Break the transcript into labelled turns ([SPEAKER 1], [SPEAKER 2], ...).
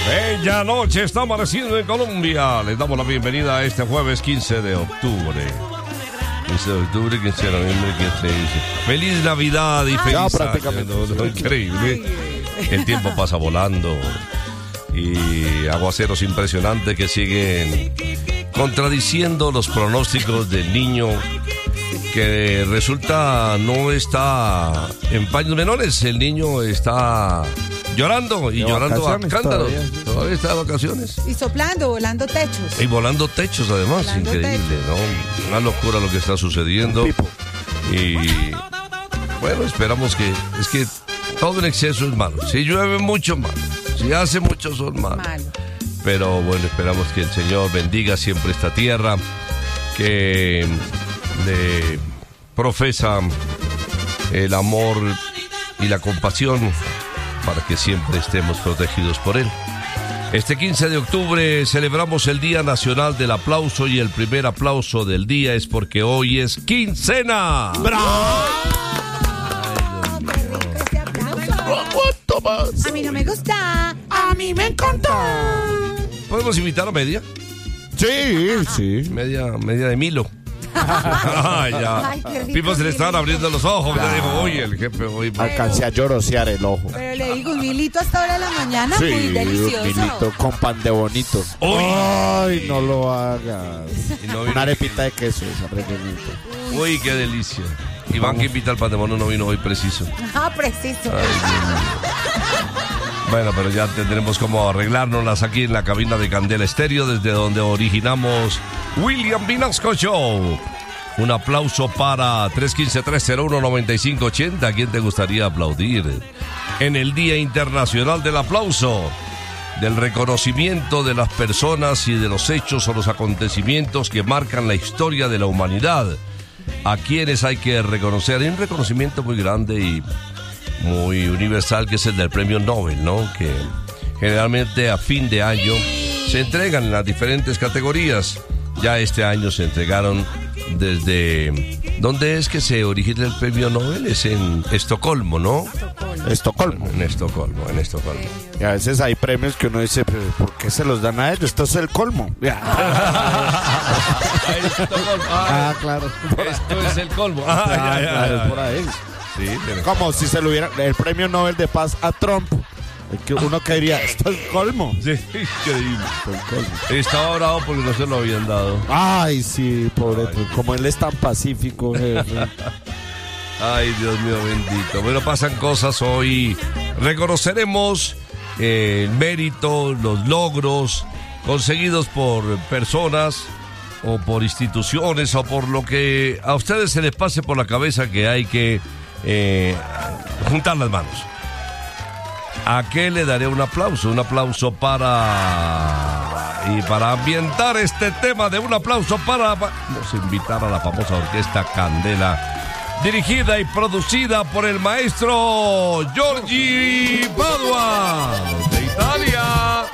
[SPEAKER 1] Bella noche está amaneciendo en Colombia. Les damos la bienvenida a este jueves 15 de octubre. 15 de octubre, 15 de noviembre, 15 de diciembre. Feliz Navidad y feliz
[SPEAKER 2] ya, prácticamente.
[SPEAKER 1] año. Increíble. El tiempo pasa volando. Y aguaceros impresionantes que siguen contradiciendo los pronósticos del niño, que resulta no está en paños menores. El niño está llorando y llorando a cántaros. Todavía está de vacaciones.
[SPEAKER 3] Y soplando, volando techos.
[SPEAKER 1] Y volando techos además, volando increíble, techos. ¿No? Una locura lo que está sucediendo. Y bueno, esperamos que... Es que todo en exceso es malo. Si llueve mucho, malo. Si hace mucho, son malos. Pero bueno, esperamos que el Señor bendiga siempre esta tierra, que le profesa el amor y la compasión para que siempre estemos protegidos por Él. Este 15 de octubre celebramos el Día Nacional del Aplauso, y el primer aplauso del día es porque hoy es quincena.
[SPEAKER 2] ¡Bravo!
[SPEAKER 3] A mí no me gusta.
[SPEAKER 2] A mí me encantó.
[SPEAKER 1] ¿Podemos invitar a Media?
[SPEAKER 2] Sí.
[SPEAKER 1] Media de Milo. Ya.
[SPEAKER 3] Ay, qué rico.
[SPEAKER 1] Pipo se le estaban abriendo los ojos.
[SPEAKER 2] Claro.
[SPEAKER 1] Le dijo, oye, el jefe hoy...
[SPEAKER 2] Alcancé a llorosear el ojo.
[SPEAKER 3] Pero le digo, un milito hasta ahora de la mañana,
[SPEAKER 2] Sí,
[SPEAKER 3] muy
[SPEAKER 2] un
[SPEAKER 3] delicioso.
[SPEAKER 2] milito con pan de bonito.
[SPEAKER 1] Uy.
[SPEAKER 2] Ay, no lo hagas.
[SPEAKER 1] Y no
[SPEAKER 2] Una arepita de queso, esa rellenita.
[SPEAKER 1] Uy, qué delicia. Iván, que invita al Pandemono, no vino hoy preciso.
[SPEAKER 3] Ah, preciso.
[SPEAKER 1] Ay, Dios mío. Bueno, pero ya tendremos cómo arreglárnoslas aquí en la cabina de Candela Estéreo, desde donde originamos William Vinasco Show. Un aplauso para 315-301-9580. ¿A quién te gustaría aplaudir en el Día Internacional del Aplauso? Del reconocimiento de las personas y de los hechos o los acontecimientos que marcan la historia de la humanidad. A quienes hay que reconocer. Hay un reconocimiento muy grande y muy universal, que es el del premio Nobel, ¿no? Que generalmente a fin de año se entregan en las diferentes categorías. Ya este año se entregaron desde... ¿Dónde es que se origina el premio Nobel? Es en Estocolmo, ¿no?
[SPEAKER 2] Estocolmo.
[SPEAKER 1] En Estocolmo.
[SPEAKER 2] Y a veces hay premios que uno dice, ¿pero por qué se los dan a ellos? Esto es el colmo. Claro.
[SPEAKER 1] Esto es el colmo.
[SPEAKER 2] Claro, es por ahí.
[SPEAKER 1] Sí,
[SPEAKER 2] Como si se lo hubiera el premio Nobel de Paz a Trump. Que uno caería, esto es colmo.
[SPEAKER 1] Sí, increíble. Estaba bravo porque no se lo habían dado.
[SPEAKER 2] Ay, sí, pobre. Como él es tan pacífico, jefe.
[SPEAKER 1] Ay, Dios mío bendito. Bueno, pasan cosas hoy. Reconoceremos el mérito, los logros conseguidos por personas o por instituciones o por lo que a ustedes se les pase por la cabeza, que hay que juntar las manos. ¿A qué le daré un aplauso? Un aplauso para ambientar este tema, de un aplauso para... Vamos a invitar a la famosa orquesta Candela, dirigida y producida por el maestro Giorgi Padua, de Italia.